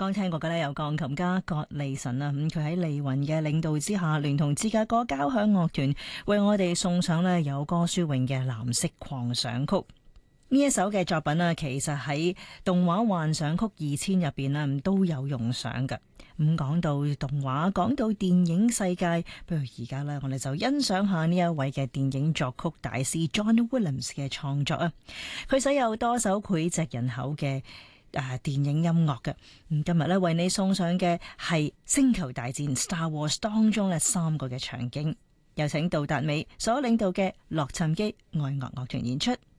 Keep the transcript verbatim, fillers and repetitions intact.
剛聽過嘅呢，有鋼琴家葛利岑啊，咁佢喺利雲嘅領導之下，聯同芝加哥交響樂團為我哋送上呢有歌舒詠嘅藍色狂想曲。呢一首嘅作品啊，其實喺動畫幻想曲二千入邊啊都有用上嘅。咁講到動畫，講到電影世界，不如而家呢，我哋就欣賞下呢一位嘅電影作曲大師 John Williams 嘅創作啊。佢使有多首膾炙人口嘅誒電影音樂嘅。咁今日呢，為你送上嘅係《星球大戰 Star Wars》當中呢三個嘅場景，有請杜達美所領導嘅洛杉磯愛樂樂團演出。